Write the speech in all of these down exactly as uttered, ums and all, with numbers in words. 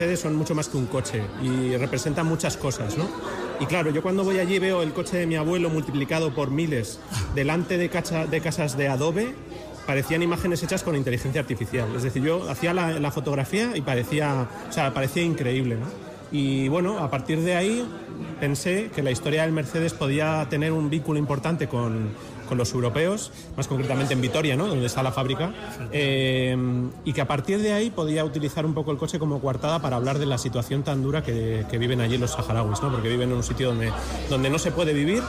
son mucho más que un coche y representan muchas cosas, ¿no? Y claro, yo cuando voy allí veo el coche de mi abuelo multiplicado por miles delante de, cacha, de casas de adobe, parecían imágenes hechas con inteligencia artificial. Es decir, yo hacía la, la fotografía y parecía, o sea, parecía increíble, ¿no? Y bueno, a partir de ahí pensé que la historia del Mercedes podía tener un vínculo importante con, con los europeos, más concretamente en Vitoria, ¿no?, donde está la fábrica, eh, y que a partir de ahí podía utilizar un poco el coche como coartada para hablar de la situación tan dura que, que viven allí los saharauis, ¿no?, porque viven en un sitio donde, donde no se puede vivir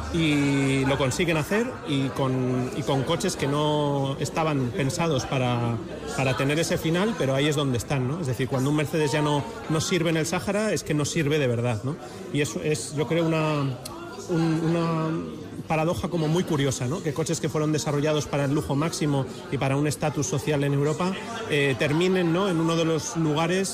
y lo consiguen hacer y con, y con coches que no estaban pensados para, para tener ese final, pero ahí es donde están, ¿no? Es decir, cuando un Mercedes ya no, no sirve en el Sáhara es que no sirve de verdad, ¿no? Y eso es, yo creo, una, un, una paradoja como muy curiosa, ¿no? Que coches que fueron desarrollados para el lujo máximo y para un estatus social en Europa eh, terminen, ¿no?, en uno de los lugares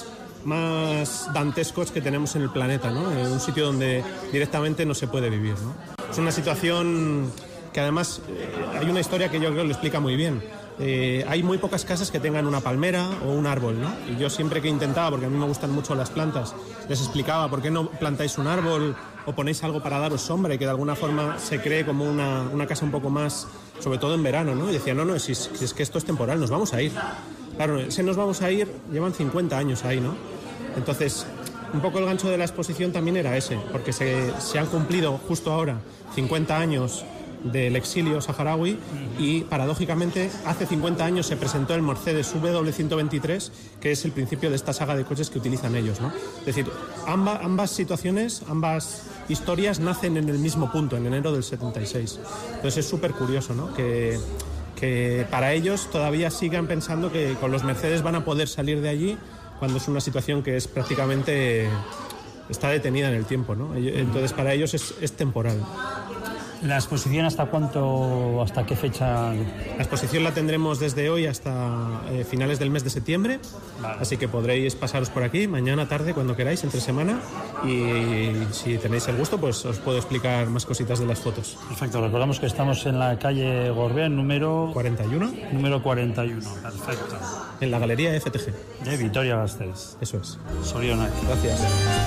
más dantescos que tenemos en el planeta, ¿no? En un sitio donde directamente no se puede vivir, ¿no? Es una situación que además eh, hay una historia que yo creo que lo explica muy bien. Eh, hay muy pocas casas que tengan una palmera o un árbol, ¿no? Y yo siempre que intentaba, porque a mí me gustan mucho las plantas, les explicaba por qué no plantáis un árbol o ponéis algo para daros sombra y que de alguna forma se cree como una, una casa un poco más, sobre todo en verano, ¿no? Y decía, no, no, si, si es que esto es temporal, nos vamos a ir. Claro, ese nos vamos a ir, llevan cincuenta años ahí, ¿no? Entonces, un poco el gancho de la exposición también era ese, porque se, se han cumplido justo ahora cincuenta años del exilio saharaui y, paradójicamente, hace cincuenta años se presentó el Mercedes W ciento veintitrés, que es el principio de esta saga de coches que utilizan ellos, ¿no? Es decir, ambas, ambas situaciones, ambas historias nacen en el mismo punto, en enero del setenta y seis. Entonces es súper curioso, ¿no?, que, que para ellos todavía sigan pensando que con los Mercedes van a poder salir de allí cuando es una situación que es prácticamente, está detenida en el tiempo, ¿no? Entonces para ellos es, es temporal. ¿La exposición hasta cuánto, hasta qué fecha? La exposición la tendremos desde hoy hasta eh, finales del mes de septiembre, vale. Así que podréis pasaros por aquí mañana, tarde, cuando queráis, entre semana, y si tenéis el gusto, pues os puedo explicar más cositas de las fotos. Perfecto, recordamos que estamos en la calle Gorbea, número... cuarenta y uno. Número cuarenta y uno, perfecto. En la Galería F T G. De Vitoria-Gasteiz. Eso es. Sorionak. Gracias.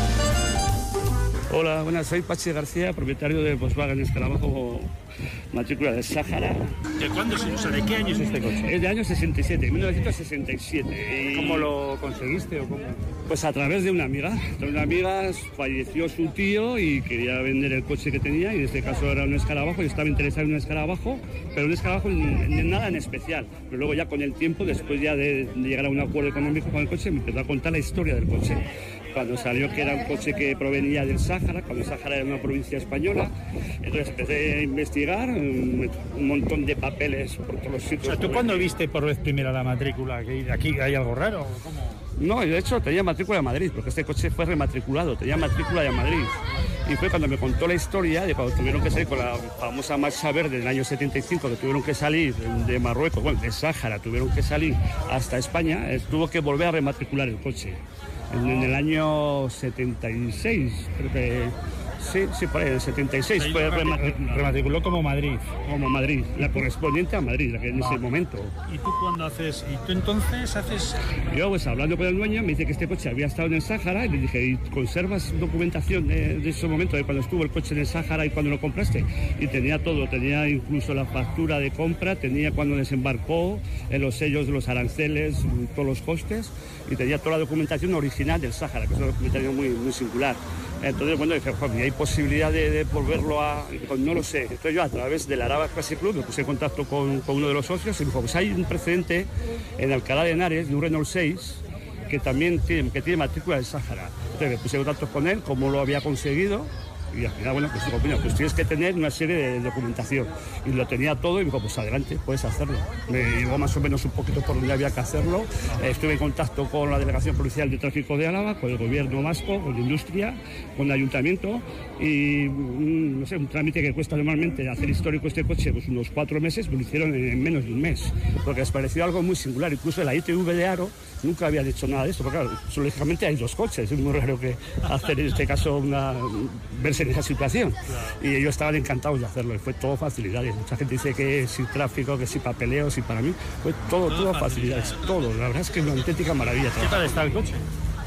Hola, buenas, soy Pachi García, propietario de Volkswagen Escarabajo, matrícula del Sáhara. ¿De cuándo es? O sea, ¿de qué año es este coche? Es de año sesenta y siete, mil novecientos sesenta y siete. Y ¿cómo lo conseguiste o cómo? Pues a través de una amiga. De una amiga falleció su tío y quería vender el coche que tenía, y en este caso era un Escarabajo, y estaba interesado en un Escarabajo, pero un Escarabajo en, en nada en especial. Pero luego ya con el tiempo, después ya de, de llegar a un acuerdo económico con el coche, me empezó a contar la historia del coche. Cuando salió que era un coche que provenía del Sáhara, cuando el Sáhara era una provincia española. Entonces empecé a investigar, un, un montón de papeles por todos los sitios. O sea, ¿tú cuándo viste por vez primera la matrícula? ¿Que aquí hay algo raro? ¿Cómo? No, de hecho tenía matrícula de Madrid, porque este coche fue rematriculado, tenía matrícula de Madrid. Y fue cuando me contó la historia de cuando tuvieron que salir con la famosa marcha verde del año setenta y cinco, que tuvieron que salir de Marruecos, bueno, de Sáhara, tuvieron que salir hasta España, eh, tuvo que volver a rematricular el coche. En, en el año setenta y seis, creo que... Sí, sí, por ahí, en el setenta y seis fue rematriculado. Rematriculó como Madrid. Como Madrid, la correspondiente a Madrid, la que en ese momento. ¿Y tú cuándo haces? ¿Y tú entonces haces...? Yo, pues hablando con el dueño, me dice que este coche había estado en el Sáhara, y le dije, ¿y conservas documentación de, de ese momento, de cuando estuvo el coche en el Sáhara y cuando lo compraste? Y tenía todo, tenía incluso la factura de compra, tenía cuando desembarcó, en los sellos de los aranceles, todos los costes, y tenía toda la documentación original del Sáhara, que es una documentación muy, muy singular. Entonces, bueno, dije, ¿y hay posibilidad de, de volverlo a...? Pues no lo sé. Entonces yo, a través del Araba Classic Club, me puse en contacto con, con uno de los socios y me dijo, pues hay un precedente en Alcalá de Henares de un Renault seis que también tiene, que tiene matrícula del Sáhara. Entonces me puse en contacto con él, cómo lo había conseguido. Y al final, bueno, pues digo, bueno, pues tienes que tener una serie de documentación. Y lo tenía todo y me dijo, pues adelante, puedes hacerlo. Me llevó más o menos un poquito por donde había que hacerlo. Eh, estuve en contacto con la Delegación Policial de Tráfico de Álava, con el Gobierno vasco, con la industria, con el Ayuntamiento. Y, no sé, un trámite que cuesta normalmente hacer histórico este coche, pues unos cuatro meses, me lo hicieron en menos de un mes. Porque les pareció algo muy singular. Incluso la I T V de Aro nunca había hecho nada de esto. Porque claro, lógicamente hay dos coches. Es muy raro que hacer en este caso una... verse en esa situación, y ellos estaban encantados de hacerlo, y fue todo facilidades. Mucha gente dice que sin tráfico, que sin papeleos, y para mí fue todo, todo facilidades, todo. La verdad es que es una auténtica maravilla. ¿Qué tal está el coche?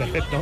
perfecto.